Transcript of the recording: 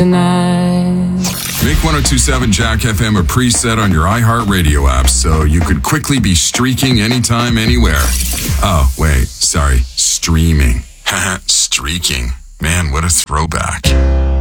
Make 1027 Jack FM a preset on your iHeartRadio app so you could quickly be streaking anytime, anywhere. Oh, wait, sorry, streaming. Streaking. Man, what a throwback.